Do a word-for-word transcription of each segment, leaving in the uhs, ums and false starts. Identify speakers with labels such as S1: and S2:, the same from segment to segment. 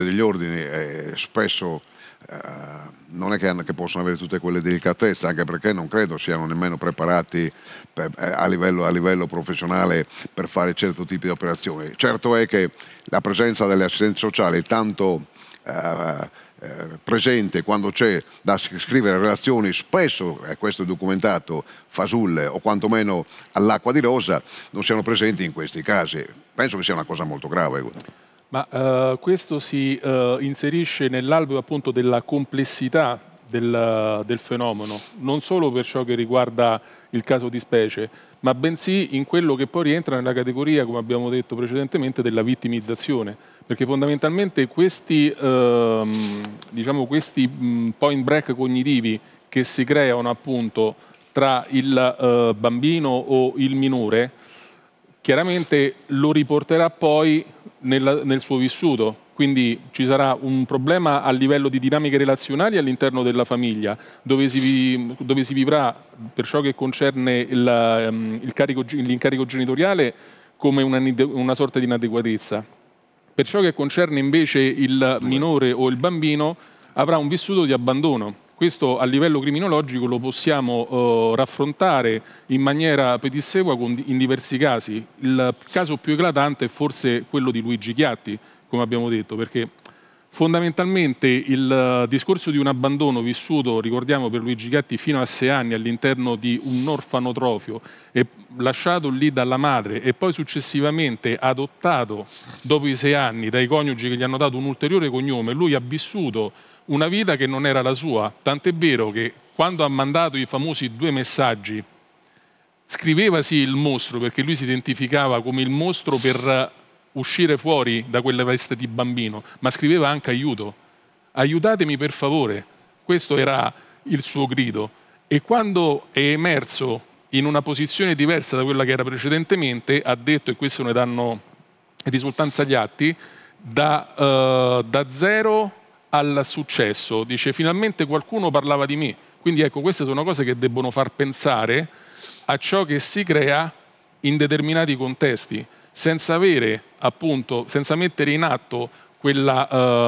S1: degli ordini eh, spesso eh, non è che, hanno, che possono avere tutte quelle delicatezze, anche perché non credo siano nemmeno preparati per, eh, a, livello, a livello professionale per fare certo tipo di operazioni. Certo è che la presenza delle assistenti sociali tanto eh, eh, presente quando c'è da scrivere relazioni, spesso, e eh, questo è documentato, fasulle o quantomeno all'acqua di rosa, non siano presenti in questi casi. Penso che sia una cosa molto grave.
S2: Ma uh, questo si uh, inserisce nell'alveo appunto della complessità del, del fenomeno, non solo per ciò che riguarda il caso di specie, ma bensì in quello che poi rientra nella categoria, come abbiamo detto precedentemente, della vittimizzazione, perché fondamentalmente questi, ehm, diciamo, questi point break cognitivi che si creano appunto tra il eh, bambino o il minore, chiaramente lo riporterà poi nel, nel suo vissuto. Quindi ci sarà un problema a livello di dinamiche relazionali all'interno della famiglia, dove si, dove si vivrà, per ciò che concerne l'incarico genitoriale, come una, una sorta di inadeguatezza. Per ciò che concerne invece il minore o il bambino, avrà un vissuto di abbandono. Questo a livello criminologico lo possiamo uh, raffrontare in maniera pedissequa in diversi casi. Il caso più eclatante è forse quello di Luigi Chiatti, come abbiamo detto, perché fondamentalmente il discorso di un abbandono vissuto, ricordiamo, per Luigi Chiatti fino a sei anni all'interno di un orfanotrofio e lasciato lì dalla madre e poi successivamente adottato dopo i sei anni dai coniugi che gli hanno dato un ulteriore cognome, lui ha vissuto una vita che non era la sua, tant'è vero che quando ha mandato i famosi due messaggi scriveva sì il mostro, perché lui si identificava come il mostro per uscire fuori da quella veste di bambino, ma scriveva anche aiuto, aiutatemi per favore, questo era il suo grido. E quando è emerso in una posizione diversa da quella che era precedentemente, ha detto, e questo ne danno risultanza agli atti, da, uh, da zero al successo, dice finalmente qualcuno parlava di me. Quindi ecco, queste sono cose che debbono far pensare a ciò che si crea in determinati contesti, senza avere appunto, senza mettere in atto quella,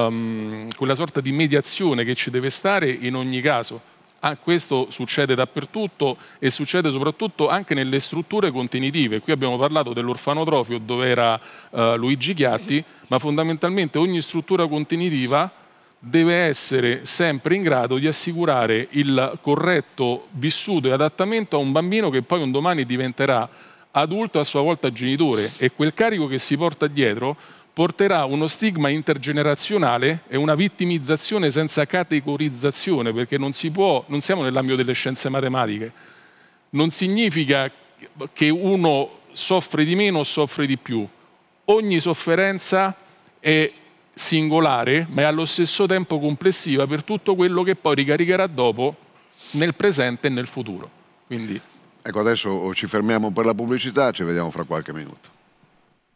S2: um, quella sorta di mediazione che ci deve stare in ogni caso. Ah, questo succede dappertutto e succede soprattutto anche nelle strutture contenitive. Qui abbiamo parlato dell'orfanotrofio dove era uh, Luigi Chiatti, ma fondamentalmente ogni struttura contenitiva deve essere sempre in grado di assicurare il corretto vissuto e adattamento a un bambino che poi un domani diventerà adulto e a sua volta genitore, e quel carico che si porta dietro porterà uno stigma intergenerazionale e una vittimizzazione senza categorizzazione, perché non si può, non siamo nell'ambito delle scienze matematiche. Non significa che uno soffre di meno o soffre di più. Ogni sofferenza è singolare, ma è allo stesso tempo complessiva per tutto quello che poi ricaricherà dopo nel presente e nel futuro. Quindi...
S1: Ecco, adesso ci fermiamo per la pubblicità, ci vediamo fra qualche minuto.